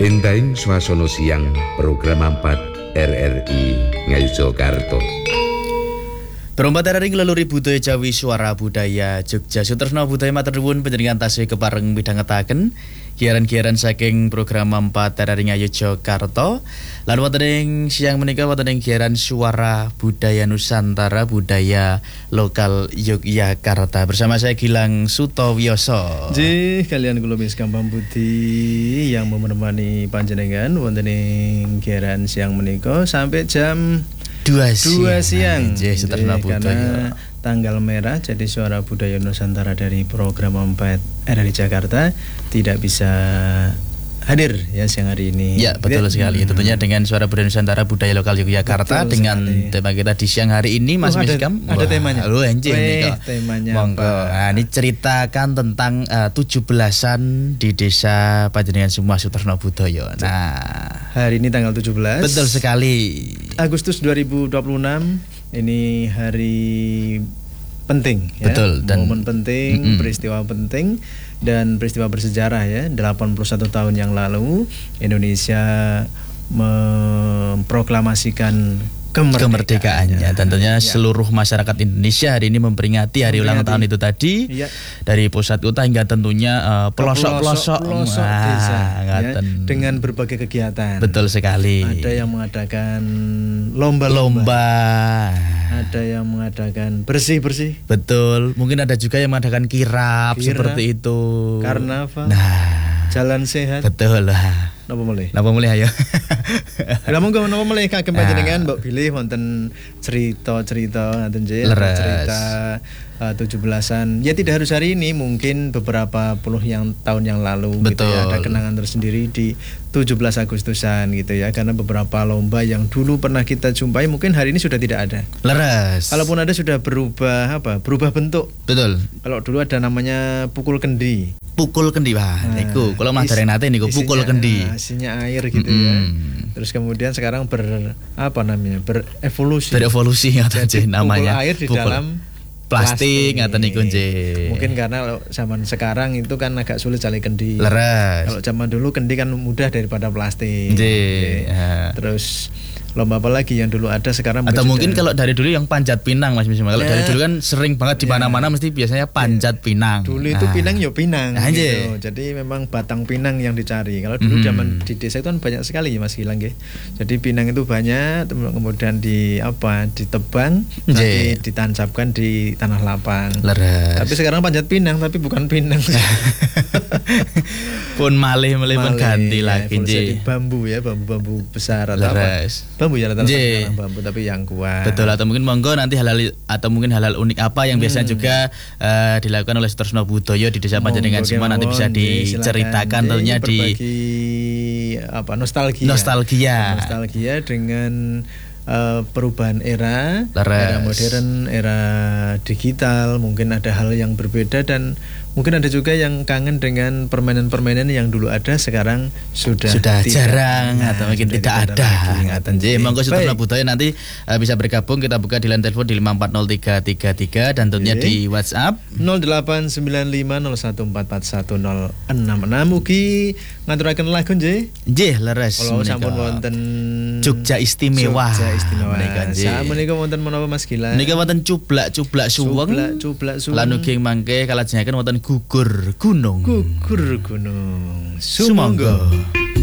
Entaing swasana siang program 4 RRI Ngayogyakarta. Perompat RRI ngeleluri budaya Jawi Suara Budaya Jogja Sutresna Budaya matur nuwun panjenengan tasih kepareng midhangetaken giaran-giaran saking program 4 RRI Ngayogyakarta. Lan wonten ing siang menika wonten ing giaran Suara Budaya Nusantara Budaya Lokal Yogyakarta bersama saya Gilang Sutowioso. Nggih, kalian kula Miskam Budi yang menemani panjenengan wonten ing giaran siang menika sampai jam 2 siang. Karena tanggal merah jadi Suara Budaya Nusantara dari program 4 RRI Jakarta tidak bisa hadir ya siang hari ini. Ya, betul sekali. Tentunya dengan Suara Budaya Nusantara Budaya Lokal Yogyakarta dengan tema kita di siang hari ini Mas Miskam. Ada temanya. Lu anjing temanya. Monggo. Nah, ini ceritakan tentang 17-an di Desa Panjenengan Semua Sutresna Budaya. Nah, hari ini tanggal 17. Betul sekali. Agustus 2026 ini hari penting ya. Betul, dan momen penting, peristiwa penting dan peristiwa bersejarah ya. 81 tahun yang lalu Indonesia memproklamasikan kemerdekaannya. Tentunya seluruh masyarakat Indonesia hari ini memperingati hari ulang tahun itu tadi dari pusat kota hingga tentunya pelosok-pelosok desa ya, dengan berbagai kegiatan. Betul sekali. Ada yang mengadakan lomba-lomba, ada yang mengadakan bersih-bersih. Betul. Mungkin ada juga yang mengadakan kirap seperti itu. Karnaval. Nah, jalan sehat. Betul lah. Napa mulai ayo. Lah monggo napa mulai kagem panjenengan mbok pilih wonten cerita-cerita ngaten nggih, cerita 17-an. Ya tidak harus hari ini, mungkin beberapa puluh tahun yang lalu. Betul. Gitu ya, ada kenangan tersendiri di 17 Agustusan gitu ya, karena beberapa lomba yang dulu pernah kita jumpai mungkin hari ini sudah tidak ada. Leres. Kalaupun ada sudah berubah bentuk. Betul. Kalau dulu ada namanya pukul kendi. Pukul kendi, Pak. Niku kalau Mas dereng nate niku pukul kendi. Isinya air gitu ya. Terus kemudian sekarang berevolusi. Berevolusi ngaten namanya. Pukul air di dalam plastik ngaten niku nggih. Mungkin karena zaman sekarang itu kan agak sulit cari kendi. Leres. Kalau zaman dulu kendi kan mudah daripada plastik. Nggih. Terus lomba apa lagi yang dulu ada sekarang atau mungkin kalau dari dulu yang panjat pinang Mas Misma. Kalau dari dulu kan sering banget di mana-mana mesti biasanya panjat pinang. Dulu itu pinang pinang gitu. Jadi memang batang pinang yang dicari. Kalau dulu zaman di desa itu kan banyak sekali ya Mas Gilang nggih. Jadi pinang itu banyak, kemudian ditebang, nanti ditancapkan di tanah lapang. Leres. Tapi sekarang panjat pinang tapi bukan pinang. Pun malih mengganti lagi jadi bambu ya, bambu besar atau Leres. apa. Bambu ya rata-rata bambu tapi yang kuat. Betul, atau mungkin monggo nanti halal unik apa yang biasanya juga dilakukan oleh Sutresna Budaya di Desa Panjenengan semua nanti bisa diceritakan tentunya di nostalgia dengan perubahan era modern, era digital, mungkin ada hal yang berbeda dan mungkin ada juga yang kangen dengan permainan-permainan yang dulu ada sekarang sudah jarang atau mungkin tidak ada. Monggo Sutresna Budaya nanti bisa bergabung, kita buka di line telepon di 5403333 dan tentunya di WhatsApp 089501441066. Mugi ngaturaken lagu nggih. Nggih, leres. Kalau sampun wonten Jogja istimewa. Menika wonten menapa Mas Gilang? Menika wonten cublak suweng. Lan ugi mangke kalajengaken wonten gugur gunung. Sumangga.